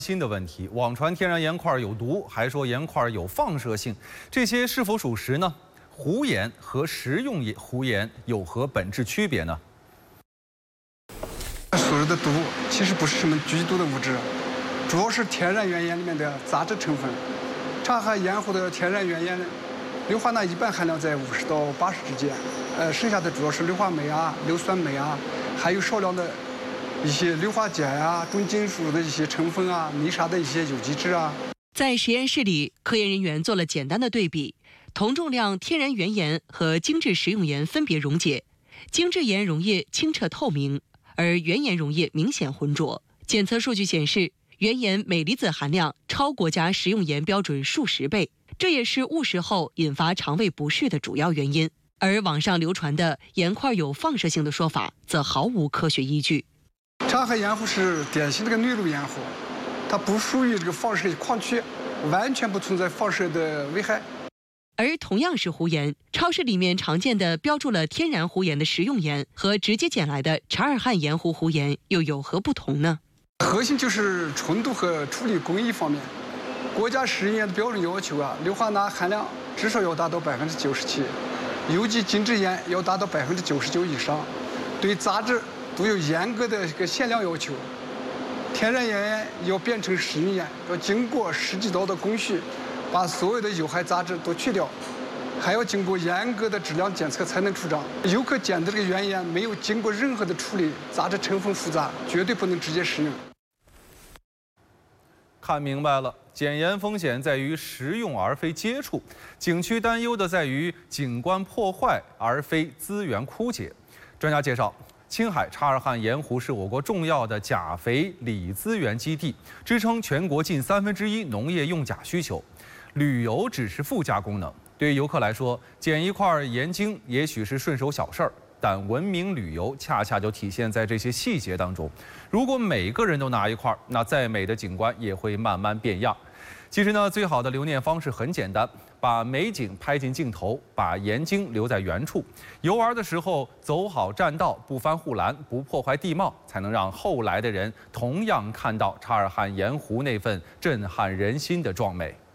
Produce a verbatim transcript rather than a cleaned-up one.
新的问题，网传天然盐块有毒，还说盐块有放射性，这些是否属实呢？湖盐和食用盐湖盐有何本质区别呢？ 所谓的毒其实不是什么剧毒的物质，主要是天然原盐里面的杂质成分。察哈尔盐湖的天然原盐硫化钠一般含量在五十到八十之间，呃，剩下的主要是硫化镁啊、硫酸镁啊，还有少量的一些硫化碱啊、重金属的一些成分啊、泥沙的一些有机质啊。 在实验室里，科研人员做了简单的对比，同重量天然原盐和精制食用盐分别溶解，精制盐溶液清澈透明，而原盐溶液明显浑浊。检测数据显示，原盐镁离子含量超国家食用盐标准数十倍，这也是误食后引发肠胃不适的主要原因。而网上流传的盐块有放射性的说法，则毫无科学依据。 察哈尔盐湖是典型的个内陆盐湖，它不属于这个放射矿区，完全不存在放射的危害。 而同样是湖盐，超市里面常见的标注了天然湖盐的食用盐和直接捡来的察尔汗盐湖湖盐又有何不同呢？ 核心就是纯度和处理工艺方面。国家食用盐的标准要求啊，硫化钠含量至少要达到百分之九十七，有机精制盐要达到百分之九十九以上，对杂质都有严格的一个限量要求。天然盐要变成食用盐，要经过十几道的工序，把所有的有害杂质都去掉，还要经过严格的质量检测才能出厂。游客捡的这个原盐没有经过任何的处理，杂质成分复杂，绝对不能直接食用。 看明白了，检盐风险在于食用而非接触，景区担忧的在于景观破坏而非资源枯竭。专家介绍，青海察尔汗盐湖是我国重要的钾肥锂资源基地，支撑全国近三分之一农业用钾需求。旅游只是附加功能，对于游客来说，捡一块盐晶也许是顺手小事儿。但文明旅游恰恰就体现在这些细节当中。如果每个人都拿一块，那再美的景观也会慢慢变样。其实呢，最好的留念方式很简单，把美景拍进镜头，把盐晶留在原处。游玩的时候走好栈道，不翻护栏，不破坏地貌，才能让后来的人同样看到察尔汗盐湖那份震撼人心的壮美。